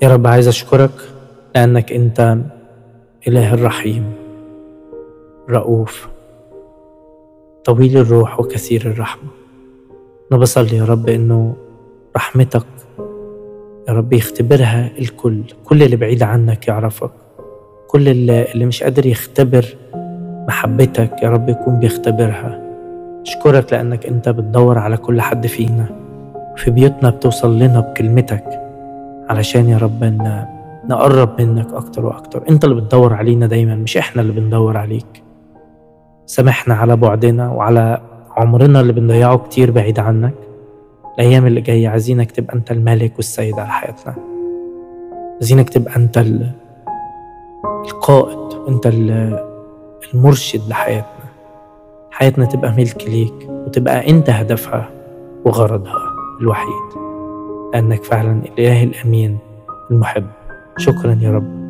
يا رب عايز أشكرك لأنك أنت إله الرحيم، رؤوف، طويل الروح وكثير الرحمة. أنا بصلي يا رب إنه رحمتك يا رب يختبرها كل اللي بعيد عنك يعرفك، كل اللي مش قادر يختبر محبتك يا رب يكون بيختبرها. أشكرك لأنك أنت بتدور على كل حد فينا، في بيوتنا بتوصل لنا بكلمتك علشان يا رب نقرب منك أكتر وأكتر. أنت اللي بتدور علينا دايما، مش إحنا اللي بندور عليك. سامحنا على بعدنا وعلى عمرنا اللي بنضيعه كتير بعيد عنك. الأيام اللي جاية عايزينك تبقى أنت الملك والسيد على حياتنا، عايزينك تبقى أنت القائد وأنت المرشد لحياتنا. حياتنا تبقى ملك ليك وتبقى أنت هدفها وغرضها الوحيد، لأنك فعلا الإله الأمين المحب. شكرا يا رب